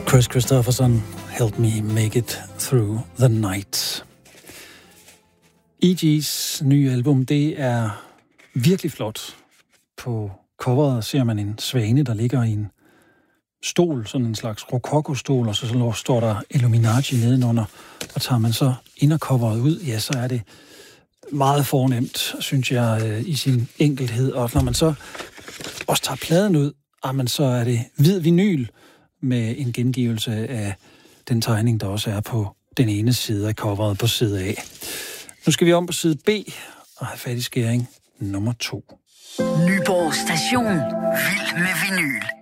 Chris Christopherson, Help Me Make It Through the Night. E.G.'s nye album, det er virkelig flot. På coveret ser man en svane, der ligger i en stol, sådan en slags rokoko-stol, og så står der Illuminati nedenunder. Og tager man så indercoveret ud, ja, så er det meget fornemt, synes jeg, i sin enkelhed. Og når man så også tager pladen ud, så er det hvid vinyl med en gengivelse af den tegning, der også er på den ene side af coveret på side A. Nu skal vi om på side B og have fat i skæring nummer 2. Nyborg Station. Vild med vinyl.